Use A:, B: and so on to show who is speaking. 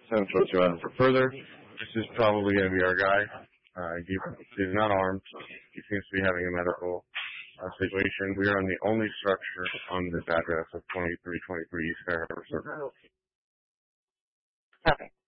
A: Central 2 Island for further. This is probably going to be our guy. He's not armed. He seems to be having a medical situation. We are on the only structure on this address of 2323 East Fair Harbor Circle.
B: Okay.